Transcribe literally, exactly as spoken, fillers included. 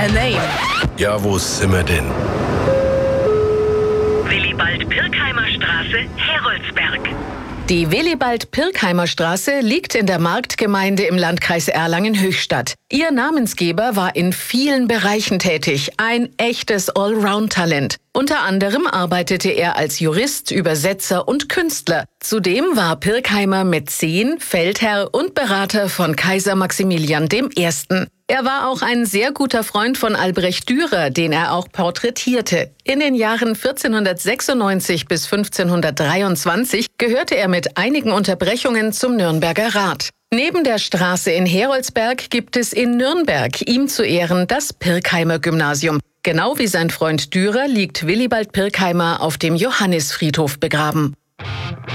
a name. Ja, wo sind wir denn? Willibald-Pirkheimer Straße, Heroldsberg. Die Willibald-Pirkheimer Straße liegt in der Marktgemeinde im Landkreis Erlangen-Höchstadt. Ihr Namensgeber war in vielen Bereichen tätig, ein echtes Allround-Talent. Unter anderem arbeitete er als Jurist, Übersetzer und Künstler. Zudem war Pirkheimer Mäzen, Feldherr und Berater von Kaiser Maximilian der Erste. Er war auch ein sehr guter Freund von Albrecht Dürer, den er auch porträtierte. In den Jahren vierzehnhundertsechsundneunzig bis fünfzehnhundertdreiundzwanzig gehörte er mit einigen Unterbrechungen zum Nürnberger Rat. Neben der Straße in Heroldsberg gibt es in Nürnberg ihm zu Ehren das Pirkheimer Gymnasium. Genau wie sein Freund Dürer liegt Willibald Pirkheimer auf dem Johannisfriedhof begraben.